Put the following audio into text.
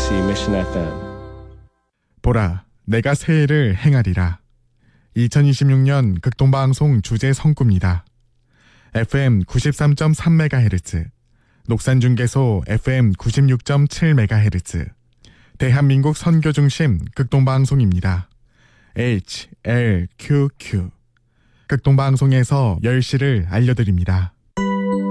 KBC Mission FM. 보라, 내가 새해를 행하리라. 2026년 극동방송 주제 성구입니다. FM 93.3MHz, 녹산중계소 FM 96.7MHz, 대한민국 선교중심 극동방송입니다. HLQQ. 극동방송에서 10시를 알려드립니다.